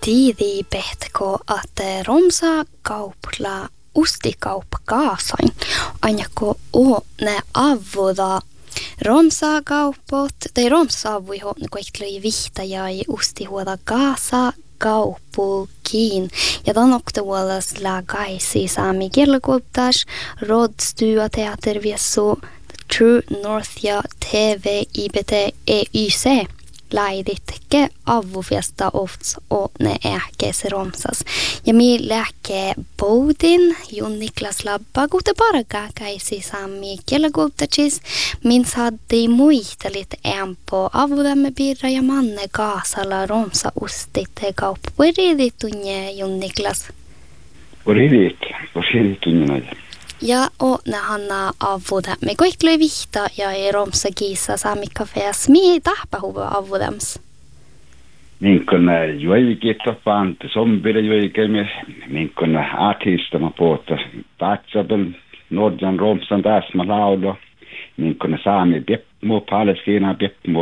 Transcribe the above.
tiidi pehtko, että romsa kaupla ustikauppa kaasain. Aina kun ne avuda romsa kaupot, tai romsa avuiho, ne kaikki vihta ja ustihuoda kaasa kauppukiin. Ja tämän oktuolas lagaisi saami kielikuuttas, rodstyä teaterviessu, True North ja TV IBT EYC. Läiditke avufiesta ofts och ne ähkes romsas. Ja mi lähke Bodin, Jon Niklas Labba, gute parga kaisi sami kielikuutachis. Min saddi muistelit ämpo avudamme birra ja manne kaasala romsa ustitte kauppa. Puridit tunne Jon Niklas? Puridit tunne. Ja ne hanna avuda. Me kaikki löi vihta ja ei romsa kiisa saami kafeas. Mii tahpahuva avudams? Niin kun joikitopaan, sombille joikemme, niin kun artistama puhuta. Tatsabel, Nordjan romsan täsmä laulo. Niin kun saami Piepmo, Palestina, Piepmo,